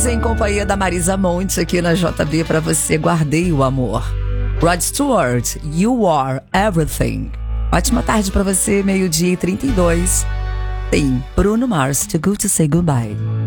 em companhia da Marisa Monte aqui na JB pra você. Guardei o amor. Rod Stewart, You Are Everything. Ótima tarde pra você, 12:32. Tem Bruno Mars, Too Good to Say Goodbye.